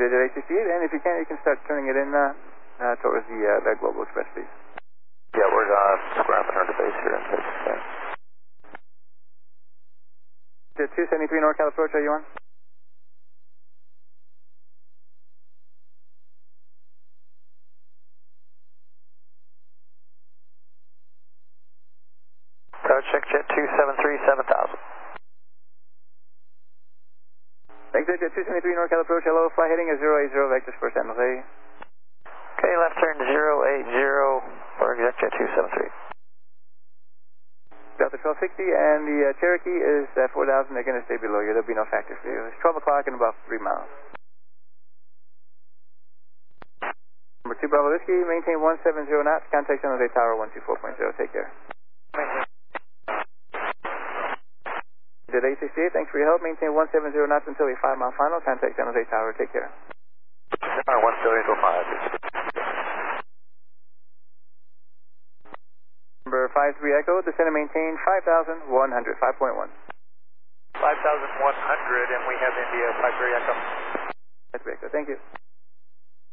Jet ACC, and if you can, you can start turning it in towards the Global Express, please. Yeah, we're scrapping our base here in Texas. Jet 273 NorCal approach, are you on? Check Jet 273, 7000. Thanks, Jet 273 NorCal approach, hello, fly heading at 080 vectors for San Jose. Okay, left turn 080 for exec Jet 273. Delta 1260, and the Cherokee is at 4,000, they're going to stay below you, there'll be no factor for you. It's 12 o'clock and about 3 miles. Number 2 Bravo Whiskey, maintain 170 knots, contact San Jose Tower 124.0, take care. Jet ACC, thanks for your help, maintain 170 knots until a 5-mile final, contact San Jose Tower, take care. 170.5. Number 53 Echo, descend and maintain 5,100, 5.1. 5,100, and we have India 53 Echo. That's Echo, thank you.